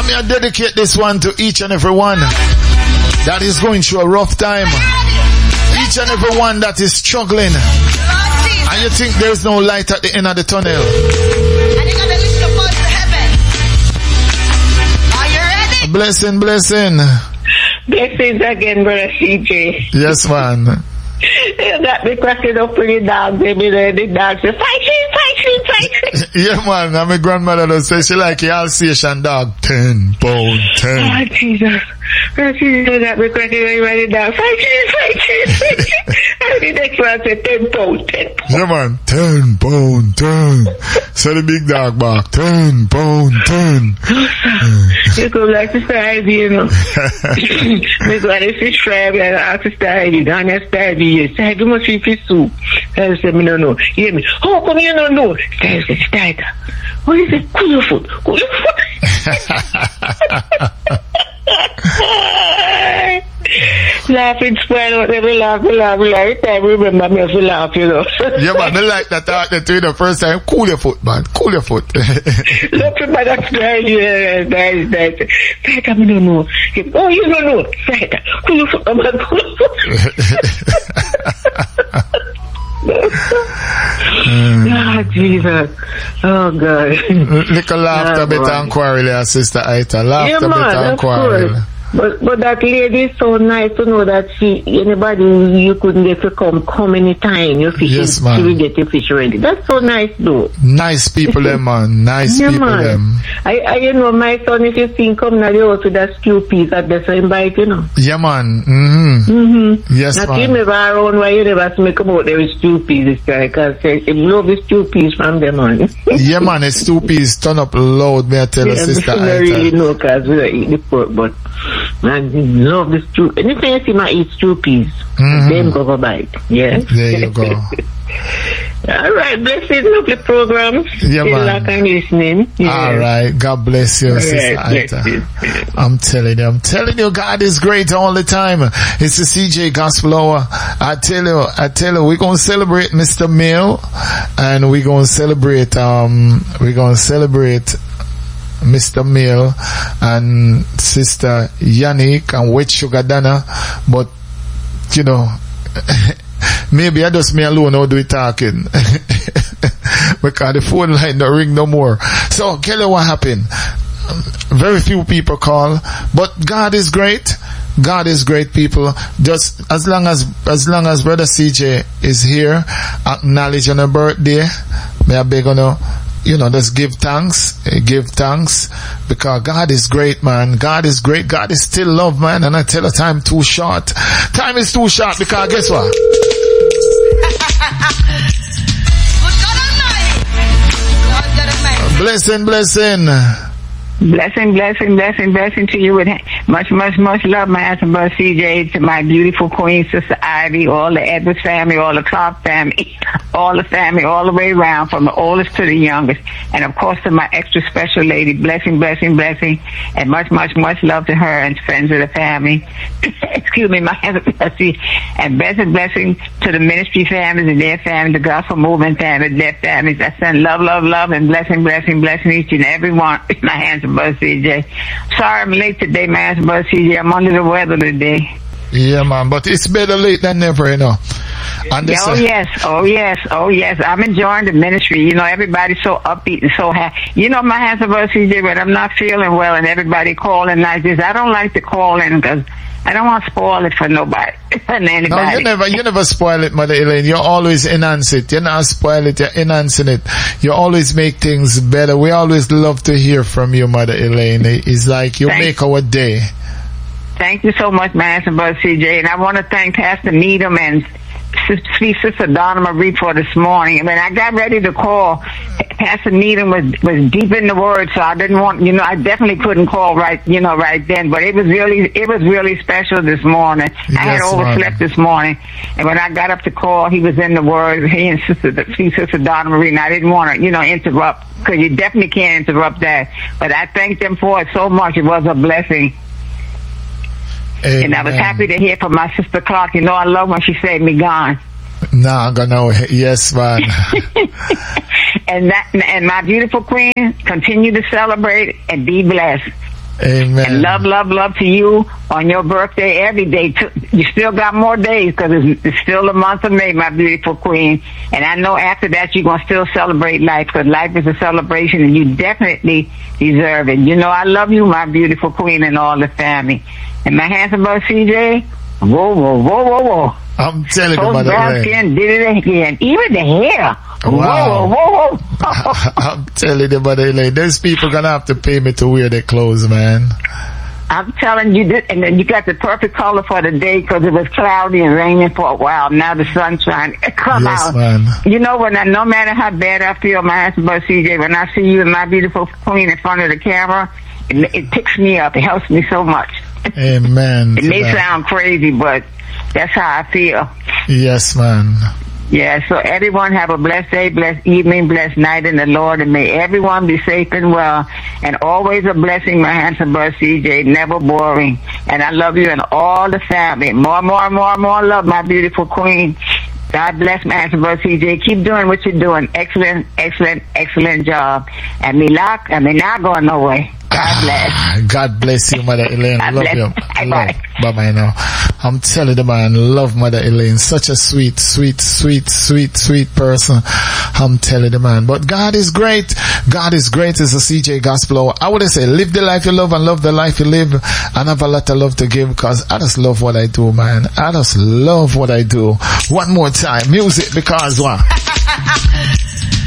I'm going to dedicate this one to each and every one that is going through a rough time. Each and every one that is struggling. And you think there's no light at the end of the tunnel. And you gotta lift your voice to heaven. Are you ready? Blessing. Blessings again, Brother CJ. Yes, man. You got me cracking up with the dog, baby. The dog say, fight. Yeah, man. And my grandmother does say she like the Alsatian dog. 10 pound, 10. Oh, Jesus. You got me cracking up with the dog. Fight. And the next one say, 10 pound, 10 pound. Yeah, man. 10 pound, 10. So the big dog bark. 10 pound, 10. You come like Sister Ivy, you know. We go to fish fry and ask Sister Ivy. Don't Sister Ivy, yes. Sister Ivy must be fish soup. I said, me no know. You hear me? How come you don't know? Sister Ivy said, Sister Ivy, what is it? Cool your foot. Laughing, spoil whatever, laugh. Every time remember me to laugh, you know. Yeah, man, I like that thought that to you the first time. Cool your foot, man. Cool your foot. Look at that style, yeah, nice. Sister, I don't know. Oh, you don't know. Sister, cool your foot, man, cool your foot. Oh, Jesus. Oh, God. Little laughter, bit and quarrel, Sister Aita. Laughter, bit and quarrel. But that lady is so nice to know that anybody you couldn't get to come anytime you fish, yes, she will get your fish ready. That's so nice though. Nice people them, man. Nice yeah, people man. them. I you know, my son, if you see come now, you also that stew peas at the same bike, you know. Yeah, man. Yes, now, man. you never around why you never make come out there with stew peas this guy, because I love the stew peas from them, man. Yeah, man, it's stew peas turn up loud, may I tell you, Sister Aita. I really know, because we don't eat the pork, but I love the stew. Anything I see my eat stew peas. Them go bite. Yeah. There you go. All right, blessed, lovely program. Yeah, man. Like I'm listening. Yeah. All right, God bless you, Sister Aita. I'm telling you, God is great all the time. It's the CJ Gospel Hour. I tell you, we're gonna celebrate Mr. Mill, and we're gonna celebrate Mr. Mill and Sister Yannick and Wet Sugar Dana, but you know, maybe I just me alone now do it talking because the phone line don't ring no more. So, Kelly, what happened? Very few people call, but God is great. God is great, people. Just as long as Brother CJ is here, acknowledging her birthday, may I beg on her. You know, just give thanks, because God is great, man. God is great. God is still love, man. And I tell her time too short. Time is too short because guess what? Blessing. Blessing to you with much love, my husband, Brother CJ, to my beautiful queen, Sister Ivy, all the Edwards family, all the Clark family, all the family, all the way around, from the oldest to the youngest, and of course to my extra special lady, blessing, and much love to her and friends of the family. Excuse me, my husband, and blessing to the ministry families and their family, the gospel movement family, their families. I send love, and blessing each and every one. My hands. Brother CJ. Sorry I'm late today, man, Brother CJ. I'm under the weather today. Yeah, man, but it's better late than never, you know. And Oh yes. I'm enjoying the ministry. You know, everybody's so upbeat and so happy. You know, my hands, Brother CJ, when I'm not feeling well and everybody calling like this, I don't like to call in because I don't want to spoil it for nobody and anybody. No, you never spoil it, Mother Elaine. You always enhance it. You not spoil it, you're enhancing it. You always make things better. We always love to hear from you, Mother Elaine. It's like you make our day. Thank you so much, my Brother CJ. And I want to thank Pastor Needham and sweet Sister Donna Marie for this morning. And when I got ready to call, Pastor Needham was deep in the word, so I didn't want, I definitely couldn't call right then. But it was really special this morning. Yes, I had overslept this morning, and when I got up to call, he was in the word. He and sweet Sister Donna Marie, and I didn't want to, interrupt, because you definitely can't interrupt that. But I thanked them for it so much. It was a blessing. Amen. And I was happy to hear from my sister Clark. I love when she said me gone. Yes, man. and my beautiful queen, continue to celebrate and be blessed. Amen. And love to you on your birthday every day. You still got more days because it's still the month of May, my beautiful queen. And I know after that you're going to still celebrate life because life is a celebration and you definitely deserve it. You know I love you, my beautiful queen, and all the family. And my handsome brother CJ, whoa. I'm telling you, Mother Elaine. Did it again. Even the hair. Wow. Whoa. I'm telling you, Mother Elaine, there's people gonna have to pay me to wear their clothes, man. I'm telling you this, and then you got the perfect color for the day because it was cloudy and raining for a while. Now the sun's shining. Come yes, out. Man. You know, no matter how bad I feel, my husband, CJ, when I see you and my beautiful queen in front of the camera, it picks me up. It helps me so much. Amen. It may sound crazy, but that's how I feel. Yes, man. Yeah, so everyone have a blessed day, blessed evening, blessed night in the Lord, and may everyone be safe and well. And always a blessing, my handsome brother CJ, never boring. And I love you and all the family. More love, my beautiful queen. God bless my handsome brother CJ. Keep doing what you're doing. Excellent job. And me not going nowhere. God bless. God bless you, Mother Elaine. God Love bless. you. Bye-bye. Bye-bye now. I'm telling you, man, love Mother Elaine. Such a sweet person. I'm telling you, man. But God is great. God is great is a CJ Gospel. I would say live the life you love and love the life you live and have a lot of love to give because I just love what I do, man. I just love what I do. One more time. Music because what?